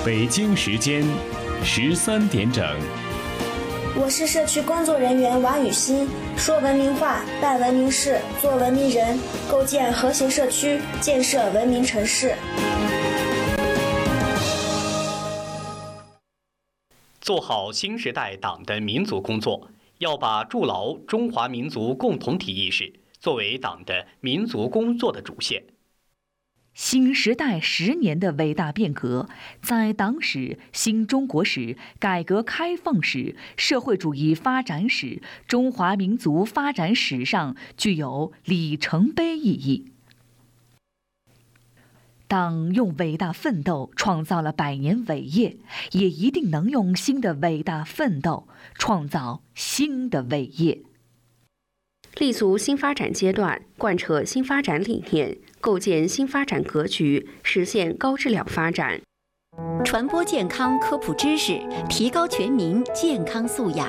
北京时间13点整。 我是社区工作人员王雨欣，说文明话，办文明事，做文明人，构建和谐社区，建设文明城市。 做好新时代党的民族工作，要把筑牢中华民族共同体意识作为党的民族工作的主线。 新时代10年的伟大变革，在党史、新中国史、改革开放史、社会主义发展史、中华民族发展史上具有里程碑意义。党用伟大奋斗创造了100年伟业，也一定能用新的伟大奋斗创造新的伟业。 立足新发展阶段，贯彻新发展理念，构建新发展格局，实现高质量发展。 传播健康科普知识，提高全民健康素养。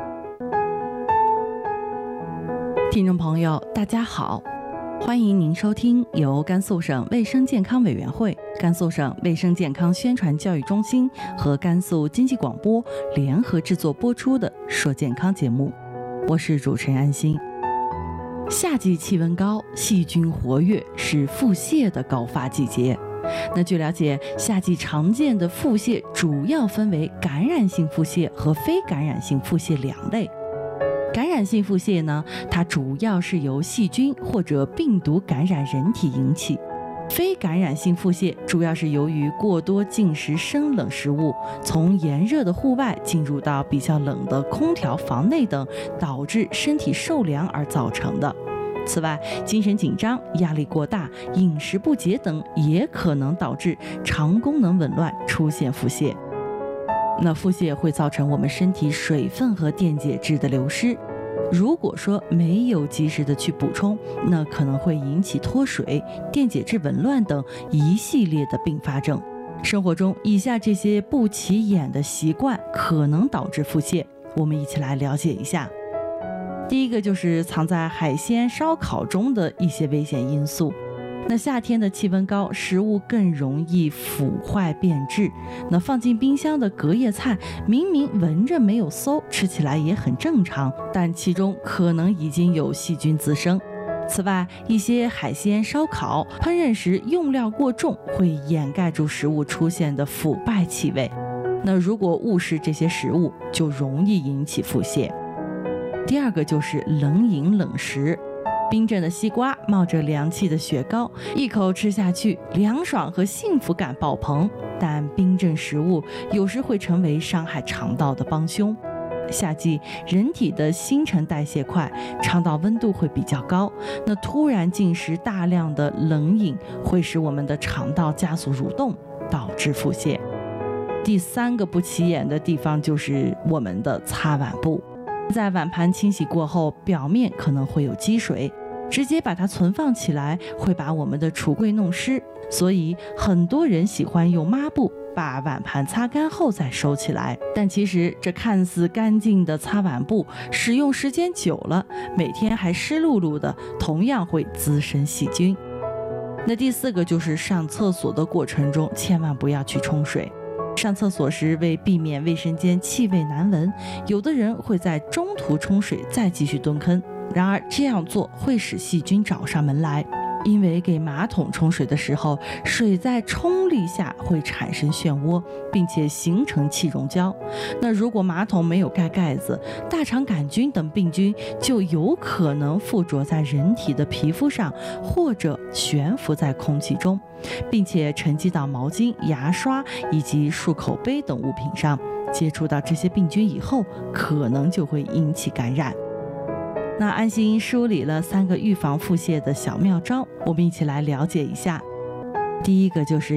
听众朋友，大家好，欢迎您收听由甘肃省卫生健康委员会、甘肃省卫生健康宣传教育中心和甘肃经济广播联合制作播出的《说健康》节目，我是主持人安心。夏季气温高，细菌活跃，是腹泻的高发季节。那据了解，夏季常见的腹泻主要分为感染性腹泻和非感染性腹泻2类。感染性腹泻呢，它主要是由细菌或者病毒感染人体引起。非感染性腹泻主要是由于过多进食生冷食物，从炎热的户外进入到比较冷的空调房内等，导致身体受凉而造成的。此外，精神紧张、压力过大、饮食不节等也可能导致肠功能紊乱，出现腹泻。那腹泻会造成我们身体水分和电解质的流失，如果说没有及时的去补充，那可能会引起脱水、电解质紊乱等一系列的并发症。生活中以下这些不起眼的习惯可能导致腹泻，我们一起来了解一下。第一个就是藏在海鲜、烧烤中的一些危险因素。那夏天的气温高，食物更容易腐坏变质。那放进冰箱的隔夜菜，明明闻着没有馊，吃起来也很正常，但其中可能已经有细菌滋生。此外，一些海鲜、烧烤烹饪时用料过重，会掩盖住食物出现的腐败气味。那如果误食这些食物，就容易引起腹泻。第二个就是冷饮冷食。冰镇的西瓜，冒着凉气的雪糕，一口吃下去，凉爽和幸福感爆棚。但冰镇食物有时会成为伤害肠道的帮凶。夏季人体的新陈代谢快，肠道温度会比较高，那突然进食大量的冷饮，会使我们的肠道加速蠕动，导致腹泻。第三个不起眼的地方就是我们的擦碗布。在碗盘清洗过后，表面可能会有积水，直接把它存放起来，会把我们的橱柜弄湿，所以很多人喜欢用抹布把碗盘擦干后再收起来。但其实这看似干净的擦碗布，使用时间久了，每天还湿漉漉的，同样会滋生细菌。那第四个就是上厕所的过程中，千万不要去冲水。上厕所时，为避免卫生间气味难闻，有的人会在中途冲水再继续蹲坑。然而这样做会使细菌找上门来，因为给马桶冲水的时候，水在冲力下会产生漩涡，并且形成气溶胶。那如果马桶没有盖盖子，大肠杆菌等病菌就有可能附着在人体的皮肤上，或者悬浮在空气中，并且沉积到毛巾、牙刷以及漱口杯等物品上。接触到这些病菌以后，可能就会引起感染。那安心梳理了3个预防腹泻的小妙招，我们一起来了解一下。第一个就是